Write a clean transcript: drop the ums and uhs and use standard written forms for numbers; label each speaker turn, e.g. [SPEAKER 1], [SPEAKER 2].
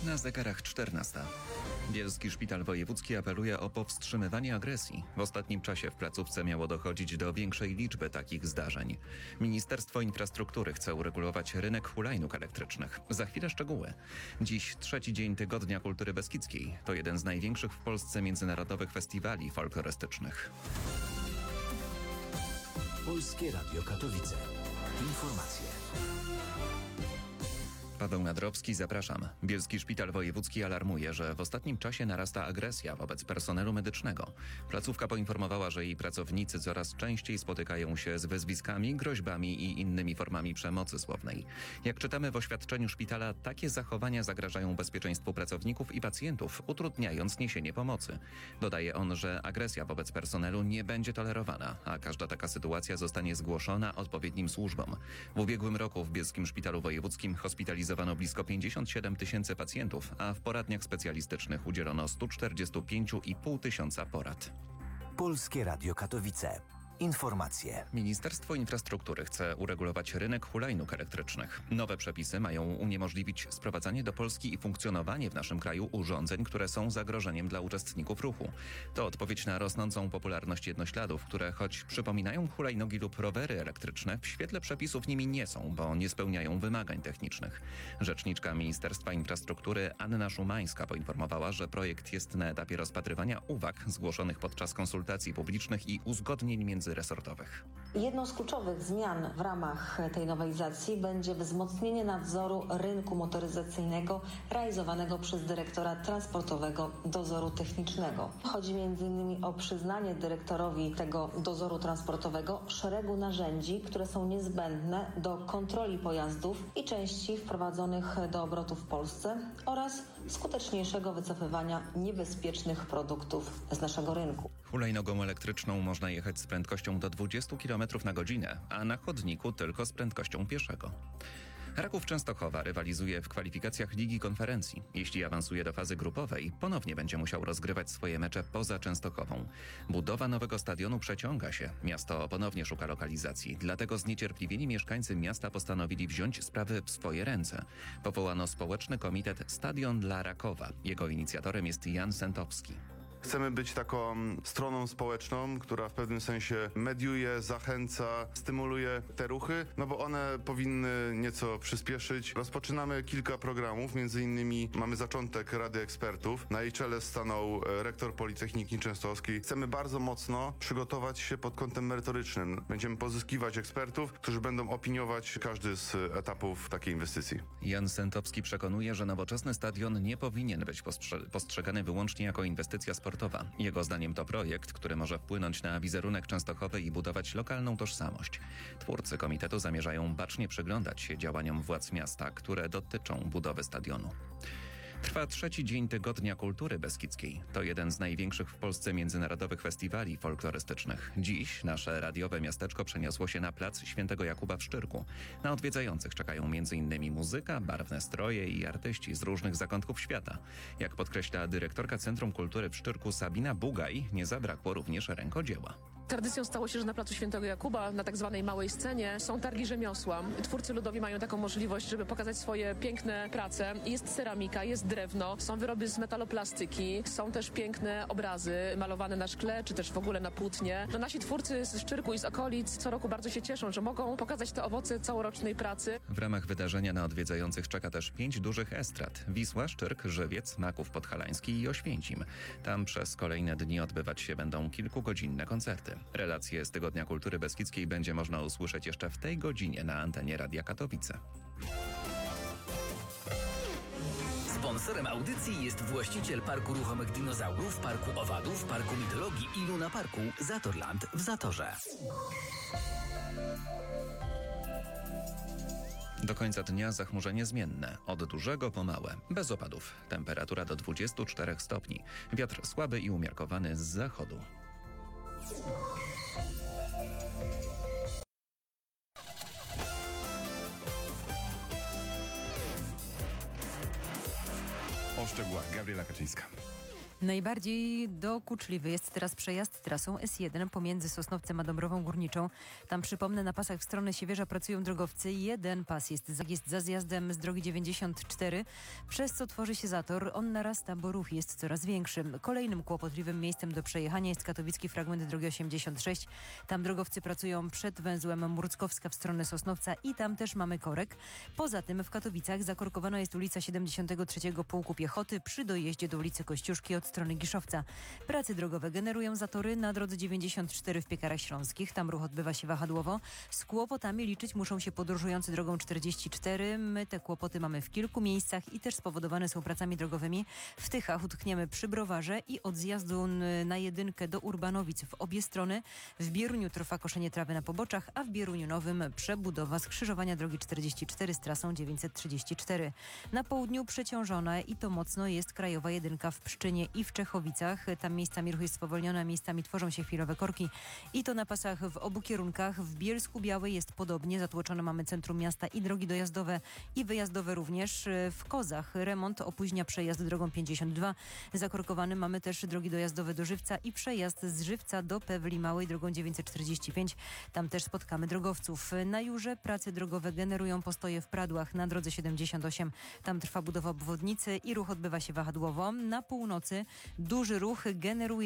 [SPEAKER 1] Na zegarach 14. Bielski Szpital Wojewódzki apeluje o powstrzymywanie agresji. W ostatnim czasie w placówce miało dochodzić do większej liczby takich zdarzeń. Ministerstwo Infrastruktury chce uregulować rynek hulajnóg elektrycznych. Za chwilę szczegóły. Dziś trzeci dzień Tygodnia Kultury Beskidzkiej. To jeden z największych w Polsce międzynarodowych festiwali folklorystycznych.
[SPEAKER 2] Polskie Radio Katowice. Informacje.
[SPEAKER 1] Paweł Nadrowski, zapraszam. Bielski Szpital Wojewódzki alarmuje, że w ostatnim czasie narasta agresja wobec personelu medycznego. Placówka poinformowała, że jej pracownicy coraz częściej spotykają się z wyzwiskami, groźbami i innymi formami przemocy słownej. Jak czytamy w oświadczeniu szpitala, takie zachowania zagrażają bezpieczeństwu pracowników i pacjentów, utrudniając niesienie pomocy. Dodaje on, że agresja wobec personelu nie będzie tolerowana, a każda taka sytuacja zostanie zgłoszona odpowiednim służbom. W ubiegłym roku w Bielskim Szpitalu Wojewódzkim hospitalizowano blisko 57 tysięcy pacjentów, a w poradniach specjalistycznych udzielono 145,5 tysiąca porad.
[SPEAKER 2] Polskie Radio Katowice. Informacje.
[SPEAKER 1] Ministerstwo Infrastruktury chce uregulować rynek hulajnóg elektrycznych. Nowe przepisy mają uniemożliwić sprowadzanie do Polski i funkcjonowanie w naszym kraju urządzeń, które są zagrożeniem dla uczestników ruchu. To odpowiedź na rosnącą popularność jednośladów, które choć przypominają hulajnogi lub rowery elektryczne, w świetle przepisów nimi nie są, bo nie spełniają wymagań technicznych. Rzeczniczka Ministerstwa Infrastruktury Anna Szumańska poinformowała, że projekt jest na etapie rozpatrywania uwag zgłoszonych podczas konsultacji publicznych i uzgodnień międzyresortowych.
[SPEAKER 3] Jedną z kluczowych zmian w ramach tej nowelizacji będzie wzmocnienie nadzoru rynku motoryzacyjnego realizowanego przez dyrektora transportowego dozoru technicznego. Chodzi m.in. o przyznanie dyrektorowi tego dozoru transportowego szeregu narzędzi, które są niezbędne do kontroli pojazdów i części wprowadzonych do obrotu w Polsce oraz skuteczniejszego wycofywania niebezpiecznych produktów z naszego rynku.
[SPEAKER 1] Hulajnogą elektryczną można jechać z prędkością do 20 km na godzinę, a na chodniku tylko z prędkością pieszego. Raków Częstochowa rywalizuje w kwalifikacjach Ligi Konferencji. Jeśli awansuje do fazy grupowej, ponownie będzie musiał rozgrywać swoje mecze poza Częstochową. Budowa nowego stadionu przeciąga się. Miasto ponownie szuka lokalizacji. Dlatego zniecierpliwieni mieszkańcy miasta postanowili wziąć sprawy w swoje ręce. Powołano społeczny komitet Stadion dla Rakowa. Jego inicjatorem jest Jan Sentowski.
[SPEAKER 4] Chcemy być taką stroną społeczną, która w pewnym sensie mediuje, zachęca, stymuluje te ruchy, no bo one powinny nieco przyspieszyć. Rozpoczynamy kilka programów, między innymi mamy zaczątek Rady Ekspertów. Na jej czele stanął rektor Politechniki Częstochowskiej. Chcemy bardzo mocno przygotować się pod kątem merytorycznym. Będziemy pozyskiwać ekspertów, którzy będą opiniować każdy z etapów takiej inwestycji.
[SPEAKER 1] Jan Sentowski przekonuje, że nowoczesny stadion nie powinien być postrzegany wyłącznie jako inwestycja sportowa. Jego zdaniem to projekt, który może wpłynąć na wizerunek Częstochowy i budować lokalną tożsamość. Twórcy komitetu zamierzają bacznie przyglądać się działaniom władz miasta, które dotyczą budowy stadionu. Trwa trzeci dzień Tygodnia Kultury Beskidzkiej. To jeden z największych w Polsce międzynarodowych festiwali folklorystycznych. Dziś nasze radiowe miasteczko przeniosło się na plac Świętego Jakuba w Szczyrku. Na odwiedzających czekają m.in. muzyka, barwne stroje i artyści z różnych zakątków świata. Jak podkreśla dyrektorka Centrum Kultury w Szczyrku Sabina Bugaj, nie zabrakło również rękodzieła.
[SPEAKER 5] Tradycją stało się, że na placu Świętego Jakuba, na tak zwanej małej scenie, są targi rzemiosła. Twórcy ludowi mają taką możliwość, żeby pokazać swoje piękne prace. Jest ceramika, jest drewno, są wyroby z metaloplastyki, są też piękne obrazy malowane na szkle, czy też w ogóle na płótnie. No, nasi twórcy z Szczyrku i z okolic co roku bardzo się cieszą, że mogą pokazać te owoce całorocznej pracy.
[SPEAKER 1] W ramach wydarzenia na odwiedzających czeka też 5 dużych estrad. Wisła, Szczyrk, Żywiec, Maków Podhalański i Oświęcim. Tam przez kolejne dni odbywać się będą kilkugodzinne koncerty. Relacje z Tygodnia Kultury Beskidzkiej będzie można usłyszeć jeszcze w tej godzinie na antenie Radia Katowice.
[SPEAKER 6] Sponsorem audycji jest właściciel Parku Ruchomych Dinozaurów, Parku Owadów, Parku Mitologii i Luna Parku Zatorland w Zatorze.
[SPEAKER 1] Do końca dnia zachmurzenie zmienne, od dużego po małe, bez opadów. Temperatura do 24 stopni. Wiatr słaby i umiarkowany z zachodu.
[SPEAKER 7] O szczegółach Gabriela Kaczyńska. Najbardziej dokuczliwy jest teraz przejazd trasą S1 pomiędzy Sosnowcem a Dąbrową Górniczą. Tam, przypomnę, na pasach w stronę Siewierza pracują drogowcy. Jeden pas jest za zjazdem z drogi 94, przez co tworzy się zator. On narasta, bo ruch jest coraz większy. Kolejnym kłopotliwym miejscem do przejechania jest katowicki fragment drogi 86. Tam drogowcy pracują przed węzłem Murckowska w stronę Sosnowca i tam też mamy korek. Poza tym w Katowicach zakorkowana jest ulica 73 Pułku Piechoty przy dojeździe do ulicy Kościuszki od strony Giszowca. Prace drogowe generują zatory na drodze 94 w Piekarach Śląskich. Tam ruch odbywa się wahadłowo. Z kłopotami liczyć muszą się podróżujący drogą 44. My te kłopoty mamy w kilku miejscach i też spowodowane są pracami drogowymi. W Tychach utkniemy przy Browarze i od zjazdu na jedynkę do Urbanowic w obie strony. W Bieruniu trwa koszenie trawy na poboczach, a w Bieruniu Nowym przebudowa skrzyżowania drogi 44 z trasą 934. Na południu przeciążona i to mocno jest krajowa jedynka w Pszczynie i w Czechowicach. Tam miejscami ruch jest spowolniony, a miejscami tworzą się chwilowe korki. I to na pasach w obu kierunkach. W Bielsku Białej jest podobnie. Zatłoczone mamy centrum miasta i drogi dojazdowe i wyjazdowe również. W Kozach remont opóźnia przejazd drogą 52. Zakorkowany mamy też drogi dojazdowe do Żywca i przejazd z Żywca do Pewli Małej drogą 945. Tam też spotkamy drogowców. Na Jurze prace drogowe generują postoje w Pradłach na drodze 78. Tam trwa budowa obwodnicy i ruch odbywa się wahadłowo. Na północy duży ruch generuje